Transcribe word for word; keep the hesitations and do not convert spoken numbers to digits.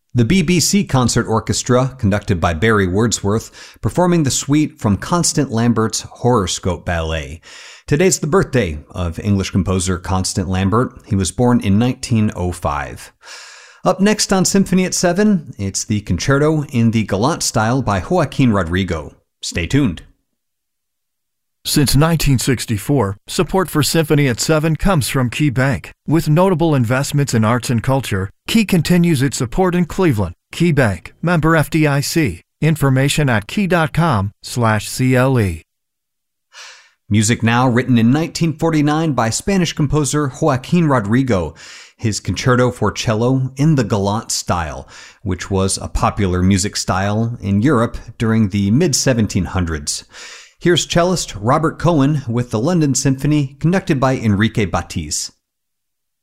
The B B C Concert Orchestra, conducted by Barry Wordsworth, performing the suite from Constant Lambert's Horoscope Ballet. Today's the birthday of English composer Constant Lambert. He was born in nineteen oh five. Up next on Symphony at seven, it's the concerto in the Galant style by Joaquin Rodrigo. Stay tuned. Since nineteen sixty-four, support for Symphony at seven comes from Key Bank. With notable investments in arts and culture, Key continues its support in Cleveland. Key Bank, member F D I C. Information at key.com slash CLE. Music now written in nineteen forty-nine by Spanish composer Joaquin Rodrigo. His concerto for cello in the Galant style, which was a popular music style in Europe during the mid seventeen hundreds. Here's cellist Robert Cohen with the London Symphony, conducted by Enrique Batiz.